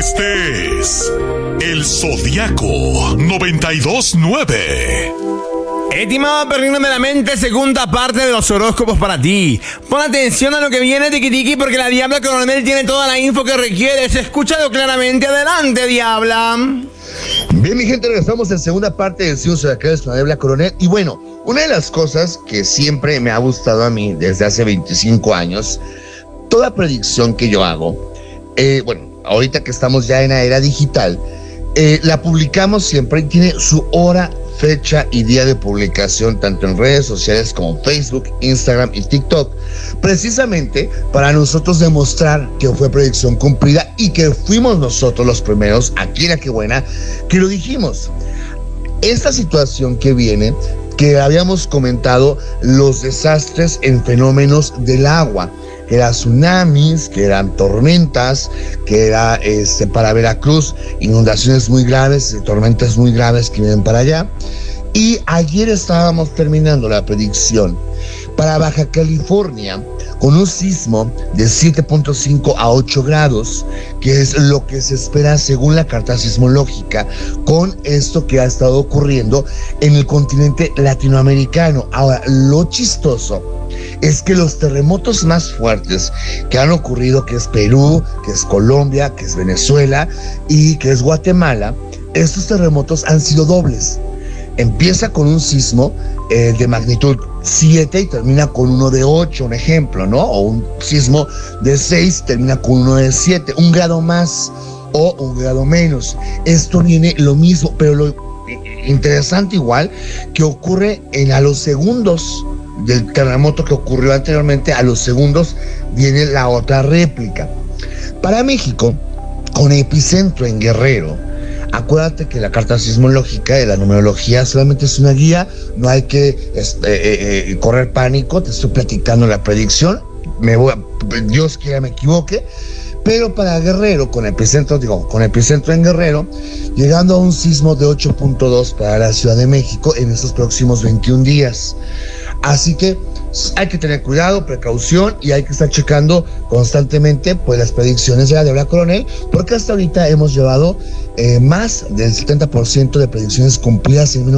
Este es el Zodiaco 92.9. Estimado perrino de la mente, segunda parte de los horóscopos para ti. Pon atención a lo que viene, tiquitiqui, porque la Diabla Coronel tiene toda la info que requieres. Escúchalo claramente. Adelante, Diabla. Bien, mi gente, regresamos en segunda parte del Signo Zodiacal con la Diabla Coronel. Y bueno, una de las cosas que siempre me ha gustado a mí desde hace 25 años, toda predicción que yo hago, ahorita que estamos ya en la era digital, la publicamos siempre y tiene su hora, fecha y día de publicación, tanto en redes sociales como Facebook, Instagram y TikTok, precisamente para nosotros demostrar que fue predicción cumplida y que fuimos nosotros los primeros, aquí en La Que Buena, que lo dijimos. Esta situación que viene, que habíamos comentado, los desastres en fenómenos del agua, que eran tsunamis, que eran tormentas, que era para Veracruz, inundaciones muy graves, tormentas muy graves que vienen para allá. Y ayer estábamos terminando la predicción para Baja California con un sismo de 7.5 a 8 grados, que es lo que se espera según la carta sismológica con esto que ha estado ocurriendo en el continente latinoamericano. Ahora, lo chistoso es que los terremotos más fuertes que han ocurrido, que es Perú, que es Colombia, que es Venezuela y que es Guatemala, estos terremotos han sido dobles. Empieza con un sismo de magnitud 7 y termina con uno de 8, un ejemplo, ¿no? O un sismo de 6 termina con uno de 7, un grado más o un grado menos. Esto viene lo mismo, pero lo interesante igual que ocurre a los segundos del terremoto que ocurrió anteriormente, a los segundos viene la otra réplica. Para México, con epicentro en Guerrero, acuérdate que la carta sismológica de la numerología solamente es una guía, no hay que correr pánico, te estoy platicando la predicción, Dios quiera me equivoque, pero para Guerrero, con epicentro en Guerrero, llegando a un sismo de 8.2 para la Ciudad de México en estos próximos 21 días. Así que hay que tener cuidado, precaución, y hay que estar checando constantemente pues las predicciones de la Diabla Coronel, porque hasta ahorita hemos llevado más del 70% de predicciones cumplidas en menos